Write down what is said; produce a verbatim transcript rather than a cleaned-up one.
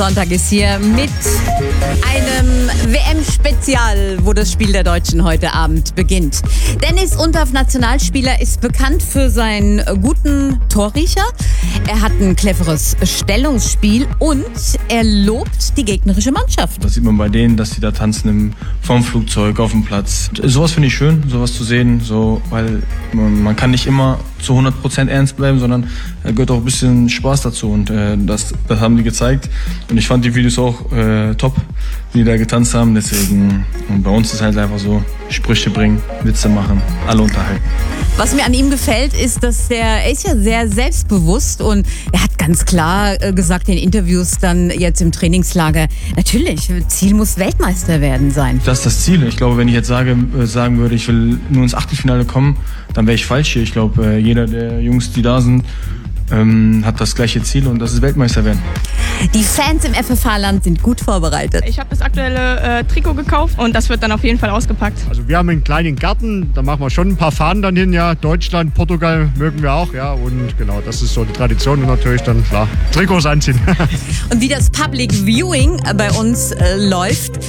Sonntag ist hier mit einem W M-Spezial, wo das Spiel der Deutschen heute Abend beginnt. Dennis Undaff, Nationalspieler, ist bekannt für seinen guten Torriecher. Er hat ein cleveres Stellungsspiel und er lobt die gegnerische Mannschaft. Das sieht man bei denen, dass die da tanzen im, vom Flugzeug auf dem Platz. Sowas finde ich schön, sowas zu sehen, so, weil man, man kann nicht immer zu hundert Prozent ernst bleiben, sondern da gehört auch ein bisschen Spaß dazu und äh, das, das haben die gezeigt. Und ich fand die Videos auch äh, top, wie die da getanzt haben. Deswegen, und bei uns ist halt einfach so, Sprüche bringen, Witze machen, alle unterhalten. Was mir an ihm gefällt, ist, dass der, er ist ja sehr selbstbewusst und er hat ganz klar äh, gesagt in Interviews dann jetzt im Trainingslager, natürlich, Ziel muss Weltmeister werden sein. Das ist das Ziel. Ich glaube, wenn ich jetzt sage, äh, sagen würde, ich will nur ins Achtelfinale kommen, dann wäre ich falsch hier. Ich glaube, äh, jeder der Jungs, die da sind, ähm, hat das gleiche Ziel und das ist Weltmeister werden. Die Fans im F F H-Land sind gut vorbereitet. Ich habe das aktuelle äh, Trikot gekauft und das wird dann auf jeden Fall ausgepackt. Also wir haben einen kleinen Garten, da machen wir schon ein paar Fahnen dann hin, ja. Deutschland, Portugal mögen wir auch, ja. Und genau, das ist so die Tradition und natürlich dann klar Trikots anziehen. Und wie das Public Viewing bei uns äh, läuft,